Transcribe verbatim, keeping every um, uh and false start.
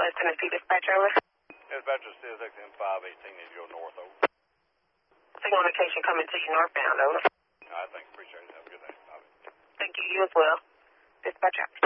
West Tennessee Dispatcher, over. Dispatcher, C S X M five eighteen, need to go north, over. Signal location coming to you northbound, over. All right, thanks. Appreciate it. Have a good day. Bye. Thank you. You as well. Dispatcher.